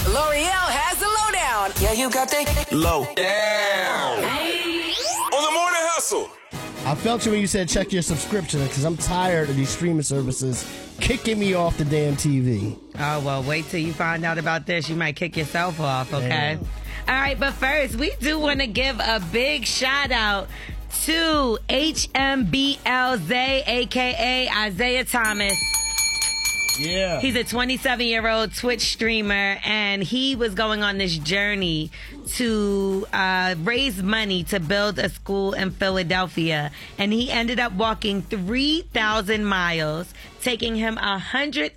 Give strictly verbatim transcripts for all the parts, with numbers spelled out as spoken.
L'Oreal has the lowdown. Yeah, you got that low down. On the Morning Hustle. I felt you when you said check your subscription because I'm tired of these streaming services kicking me off the damn T V. Oh, well, wait till you find out about this. You might kick yourself off, okay? Damn. All right, but first, we do want to give a big shout out to H M B L Zay, a k a. Isaiah Thomas. Yeah. He's a twenty-seven-year-old Twitch streamer, and he was going on this journey to uh, raise money to build a school in Philadelphia. And he ended up walking three thousand miles, taking him one hundred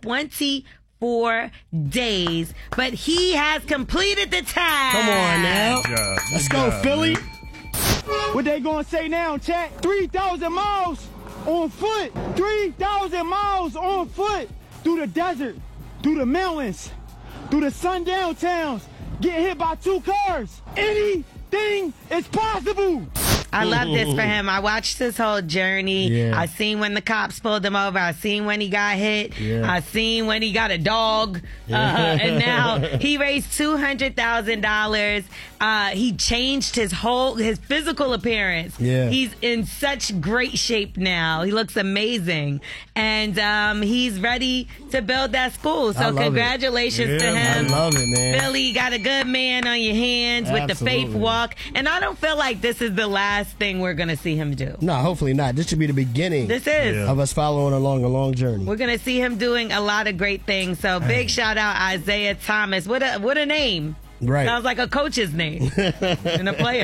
twenty-four days. But he has completed the task. Come on now. job. Let's Good go, job, Philly. man. What they gonna say now, chat? three thousand miles on foot. three thousand miles on foot through the desert, through the mountains, through the sundown towns, get hit by two cars. Anything is possible. I love this for him. I watched his whole journey. Yeah. I seen when the cops pulled him over. I seen when he got hit. Yeah. I seen when he got a dog. Uh, and now he raised two hundred thousand dollars. Uh, he changed his whole, his physical appearance. Yeah. He's in such great shape now. He looks amazing. And um, he's ready to build that school. I So love it. congratulations to Yeah, him. I love it, man. Billy, you got a good man on your hands with the faith Absolutely. walk. And I don't feel like this is the last thing we're going to see him do. No, hopefully not. This should be the beginning This is. Yeah. of us following along a long journey. We're going to see him doing a lot of great things. So big shout out Isaiah Thomas. What a what a name. Right. Sounds like a coach's name and a player.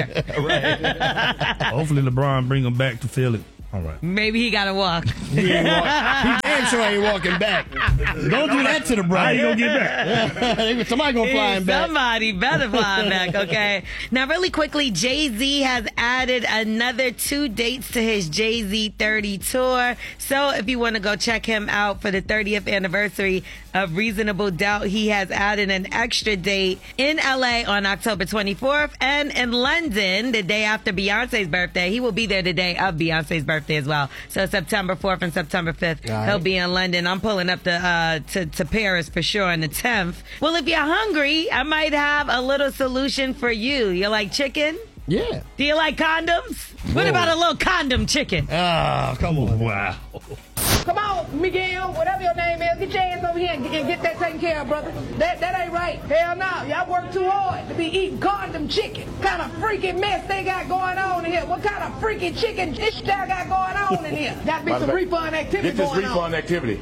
Hopefully LeBron bring him back to Philly. All right. Maybe he got to walk. He ain't walk- he damn sure ain't walking back. Don't do that to the How brother. you gonna get back? Somebody gonna fly him back. Somebody better fly him back, okay? Now, really quickly, Jay-Z has added another two dates to his Jay-Z thirty tour. So if you want to go check him out for the thirtieth anniversary of Reasonable Doubt, he has added an extra date in L A on October twenty-fourth and in London the day after Beyonce's birthday. He will be there the day of Beyonce's birthday as well. So September fourth and September fifth, All right. he'll be in London. I'm pulling up the uh, to, to Paris for sure on the tenth. Well, if you're hungry, I might have a little solution for you. You like chicken? Yeah. Do you like condoms? What Whoa. about a little condom chicken? Oh, come on. Wow. Come on, Miguel, whatever your name is, get your ass over here and get, and get that taken care of, brother. That that ain't right. Hell no, y'all work too hard to be eating condom chicken. What kind of freaking mess they got going on in here? What kind of freaking chicken dish they got going on in here? Got to be some refund activity Get this going refund on. activity.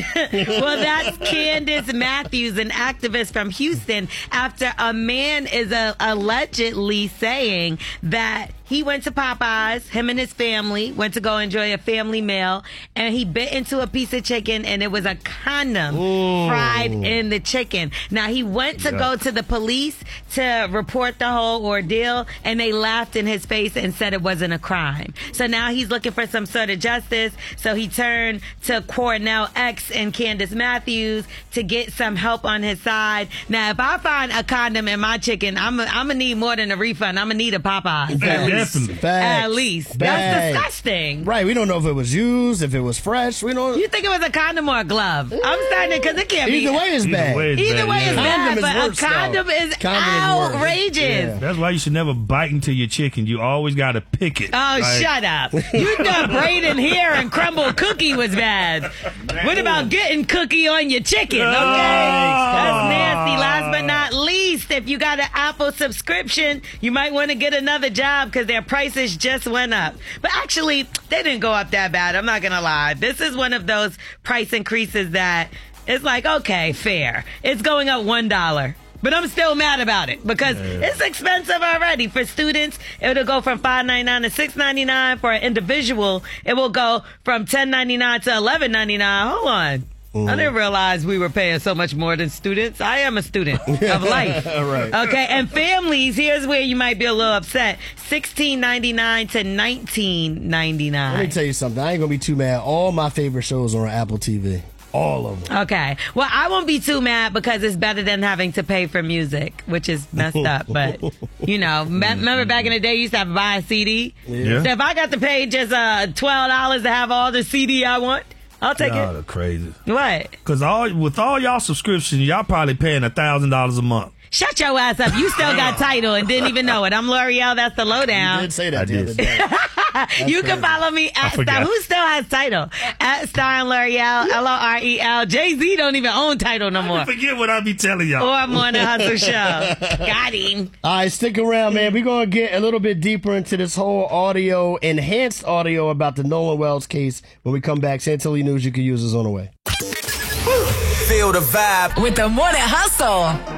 Well, that's Candace Matthews, an activist from Houston, after a man is uh, allegedly saying that he went to Popeyes, him and his family, went to go enjoy a family meal, and he bit into a piece of chicken, and it was a condom fried in the chicken. Now, he went to Yeah. go to the police to report the whole ordeal, and they laughed in his face and said it wasn't a crime. So now he's looking for some sort of justice, so he turned to Cornell X and Candace Matthews to get some help on his side. Now, if I find a condom in my chicken, I'm I'm gonna need more than a refund. I'm gonna need a Popeyes. Definitely. Facts. At least. That's Facts. disgusting. Right, we don't know if it was used, if it was fresh. We don't. You think it was a condom or a glove? I'm starting to, because it can't Either be. way is Either bad. way is Either bad, way yeah. is bad, Condom is but worse, a condom though. is Condom is worse. outrageous. Yeah. That's why you should never bite into your chicken. You always got to pick it. Oh, Like, shut up. You thought braiding hair and crumble cookie was bad. What about getting cookie on your chicken? Okay. That's nasty. Last but not least, if you got an Apple subscription, you might want to get another job because their prices just went up. But actually, they didn't go up that bad. I'm not going to lie. This is one of those price increases that it's like, okay, fair. It's going up one dollar. But I'm still mad about it because it's expensive already. For students, it'll go from five ninety-nine to six ninety-nine. For an individual, it will go from ten ninety-nine to eleven ninety-nine. Hold on. I didn't realize we were paying so much more than students. I am a student of life. Right. Okay, and families, here's where you might be a little upset. sixteen ninety-nine to nineteen ninety-nine. Let me tell you something. I ain't gonna be too mad. All my favorite shows are on Apple T V. All of them. Okay. Well, I won't be too mad because it's better than having to pay for music, which is messed up. But, you know, me- remember back in the day, you used to have to buy a C D? Yeah. So if I got to pay just uh, twelve dollars to have all the C D I want, I'll take y'all it. are crazy. What? Because all with all y'all subscriptions, y'all probably paying a thousand dollars a month. Shut your ass up. You still got title and didn't even know it. I'm L'Oreal. That's the lowdown. You did say that I the did. other day. You can follow me at forgot. Star. Who still has title? At Star and L'Oreal, L O R E L. Jay-Z don't even own title no more. Forget what I be telling y'all. Or Morning Hustle Show. Got him. All right, stick around, man. We're going to get a little bit deeper into this whole audio, enhanced audio about the Nolan Wells case when we come back. Santilli News you can use is on the way. Feel the vibe With the Morning Hustle.